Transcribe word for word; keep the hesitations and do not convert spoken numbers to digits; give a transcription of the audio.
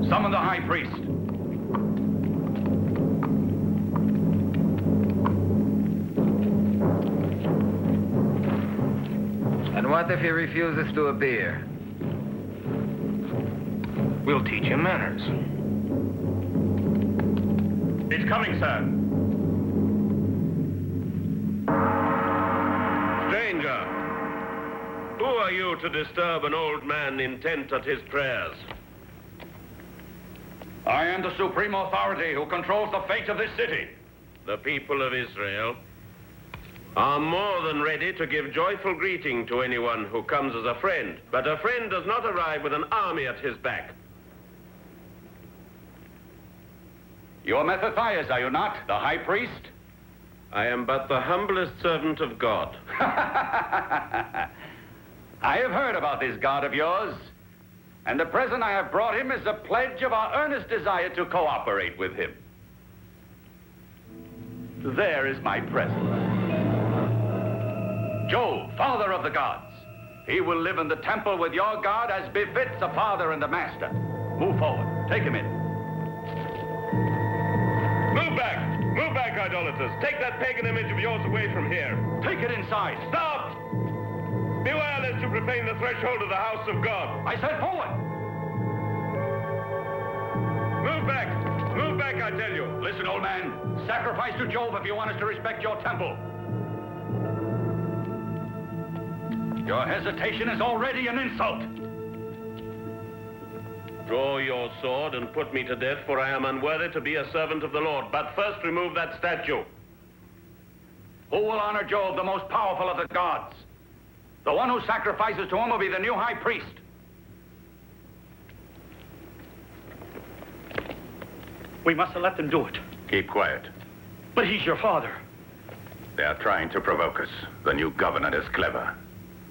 Summon the high priest. And what if he refuses to appear? We'll teach him manners. It's coming, sir. Stranger, who are you to disturb an old man intent at his prayers? I am the supreme authority who controls the fate of this city. The people of Israel are more than ready to give joyful greeting to anyone who comes as a friend. But a friend does not arrive with an army at his back. You're Mattathias, are you not? The high priest? I am but the humblest servant of God. I have heard about this God of yours. And the present I have brought him is a pledge of our earnest desire to cooperate with him. There is my present. Jove, father of the gods. He will live in the temple with your God as befits a father and a master. Move forward. Take him in. Move back! Move back, idolaters! Take that pagan image of yours away from here. Take it inside. Stop! Beware lest you profane the threshold of the house of God. I said forward. Move back! Move back, I tell you. Listen, old man. Sacrifice to Jove if you want us to respect your temple. Your hesitation is already an insult. Draw your sword and put me to death, for I am unworthy to be a servant of the Lord. But first remove that statue. Who will honor Jove, the most powerful of the gods? The one who sacrifices to him will be the new high priest. We must have let them do it. Keep quiet. But he's your father. They are trying to provoke us. The new governor is clever.